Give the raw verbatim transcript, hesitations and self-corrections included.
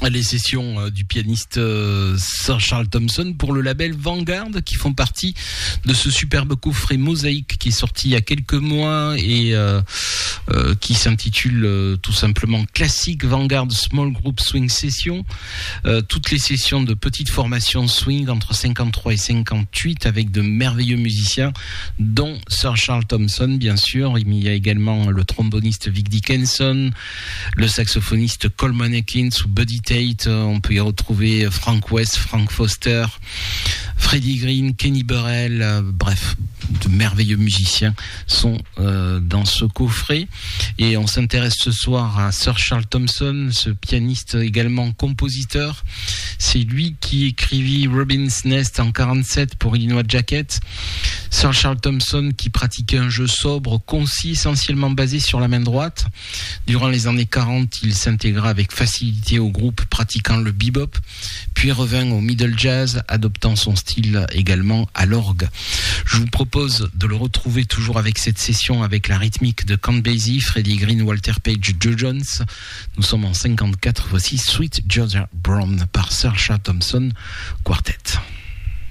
les sessions euh, du pianiste euh, Sir Charles Thompson pour le label Vanguard, qui font partie de ce superbe coffret Mosaïque qui est sorti il y a quelques mois et euh, euh, qui s'intitule euh, tout simplement Classic Vanguard Small Group Swing Session. Euh, toutes les sessions de petites formations swing entre cinquante-trois et cinquante-huit avec de merveilleux musiciens, dont Sir Charles Thompson, bien sûr. Il y a également le tromboniste Vic Dickinson, le saxophoniste Coleman Hawkins ou Buddy Tate. On peut y retrouver Frank West, Frank Foster, Freddie Green, Kenny Burrell, euh, bref, de merveilleux musiciens sont euh, dans ce coffret. Et on s'intéresse ce soir à Sir Charles Thompson, ce pianiste également compositeur. C'est lui qui écrivit Robin's Nest en quarante-sept pour Illinois Jacket. Sir Charles Thompson qui pratiquait un jeu sobre, concis, essentiellement basé sur la main droite. Durant les années quarante, il s'intégra avec facilité au groupe pratiquant le bebop, puis revint au middle jazz, adoptant son style également à l'orgue. Je vous propose de le retrouver toujours avec cette session avec la rythmique de Count Basie, Freddie Green, Walter Page, Joe Jones. Nous sommes en cinquante-quatre, voici Sweet Georgia Brown par Sir Charles Thompson Quartet.